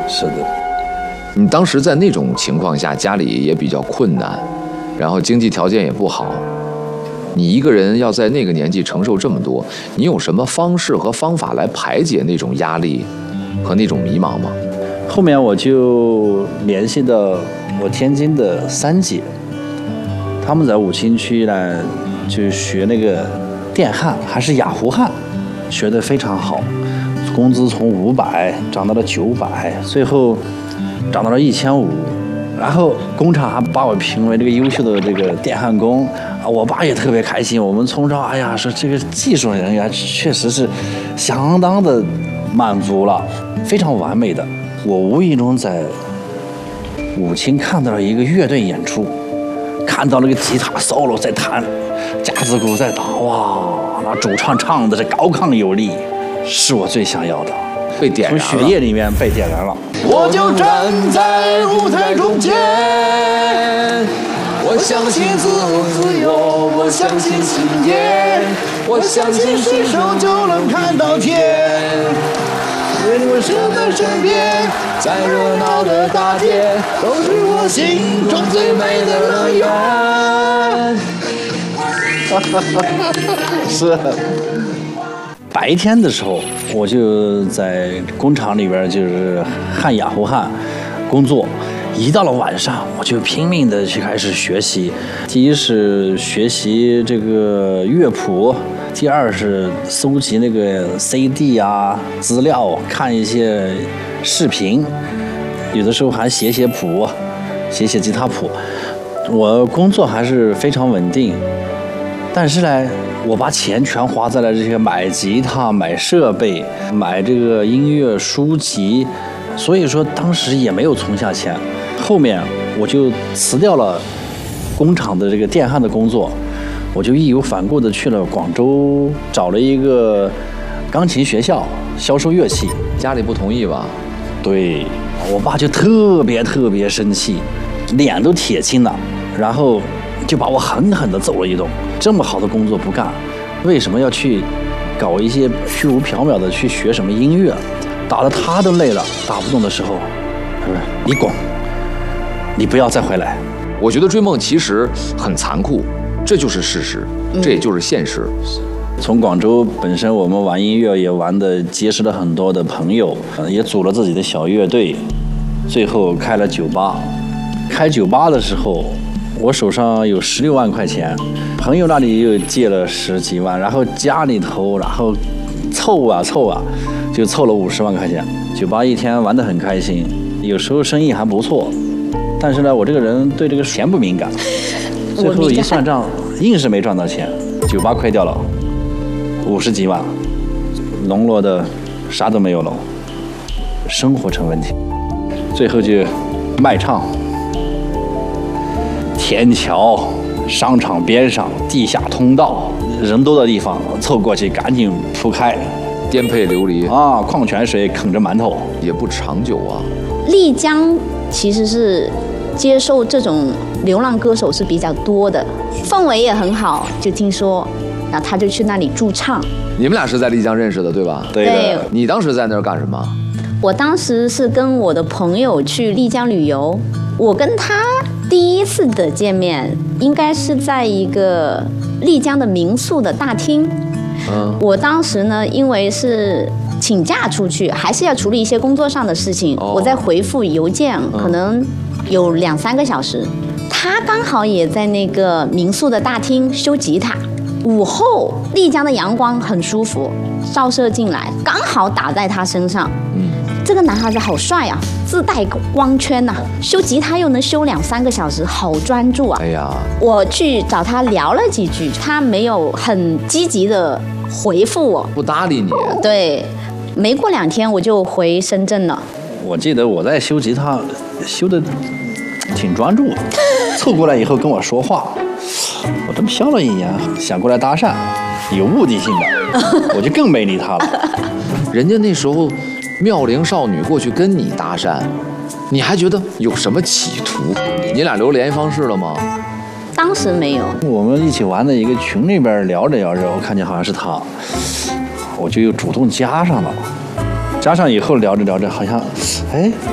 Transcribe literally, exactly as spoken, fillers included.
是的。 你当时在那种情况下，家里也比较困难，然后经济条件也不好，你一个人要在那个年纪承受这么多，你有什么方式和方法来排解那种压力和那种迷茫吗？ 后面我就联系到我天津的三姐，他们在武清区呢，就学那个电焊，还是氩弧焊，学得非常好，工资从五百涨到了九百，最后涨到了一千五。然后工厂还把我评为这个优秀的这个电焊工啊，我爸也特别开心。我们从小，哎呀，说这个技术人员确实是相当的满足了，非常完美的。我无意中在武清看到了一个乐队演出，看到那个吉他 solo 在弹，架子鼓在打，哇，那主唱唱的是高亢有力，是我最想要的。 被点燃了， 从血液里面被点燃了。 我就站在舞台中间，我相信自由，我相信信念，我相信伸手就能看到天。因为身在身边，在热闹的大街，都是我心中最美的乐园。是。白天的时候，我就在工厂里边就是焊氩弧焊工作，一到了晚上，我就拼命的去开始学习。第一是学习这个乐谱，第二是搜集那个 C D 啊资料，看一些视频，有的时候还写写谱，写写吉他谱。我工作还是非常稳定，但是呢，我把钱全花在了这些买吉他、买设备、买这个音乐书籍，所以说当时也没有存下钱。后面我就辞掉了工厂的这个电焊的工作，我就义无反顾的去了广州，找了一个钢琴学校销售乐器。 家里不同意吧？ 对，我爸就特别特别生气，脸都铁青了，然后就把我狠狠地揍了一顿。这么好的工作不干，为什么要去搞一些虚无缥缈的去学什么音乐？打得他都累了，打不动的时候，他说：“你滚，你不要再回来。” 我觉得追梦其实很残酷，这就是事实，这也就是现实。 从广州本身，我们玩音乐也玩的结识了很多的朋友，也组了自己的小乐队，最后开了酒吧。开酒吧的时候，我手上有十六万块钱，朋友那里又借了十几万，然后家里头，然后凑啊凑啊，就凑了五十万块钱。酒吧一天玩得很开心，有时候生意还不错，但是呢，我这个人对这个钱不敏感，最后一算账，硬是没赚到钱，酒吧亏掉了五十几万，沦落的啥都没有了，生活成问题，最后就卖唱。天桥、商场边上、地下通道、人多的地方，凑过去赶紧铺开， 颠沛流离啊！矿泉水啃着馒头， 也不长久啊。 丽江其实是接受这种流浪歌手是比较多的，氛围也很好，就听说，然后他就去那里驻唱。 你们俩是在丽江认识的，对吧？ 对的。 你当时在那儿干什么？ 我当时是跟我的朋友去丽江旅游，我跟他第一次的见面应该是在一个丽江的民宿的大厅。嗯，我当时呢，因为是请假出去，还是要处理一些工作上的事情，哦、我在回复邮件，可能有两三个小时。他刚好也在那个民宿的大厅修吉他。午后，丽江的阳光很舒服，照射进来，刚好打在他身上。嗯，这个男孩子好帅啊，自带光圈呐、啊，修吉他又能修两三个小时，好专注啊！ 哎呀， 我去找他聊了几句，他没有很积极的回复我， 不搭理你。 对，没过两天我就回深圳了。 我记得我在修吉他，修的挺专注，凑过来以后跟我说话。我这么瞟了一眼，想过来搭讪，有目的性的，我就更没理他了。 人家那时候妙龄少女过去跟你搭讪，你还觉得有什么企图？你俩留联系方式了吗？ 当时没有。 我们一起玩的一个群里边聊着聊着，我看见好像是他，我就又主动加上了。加上以后聊着聊着，好像，哎，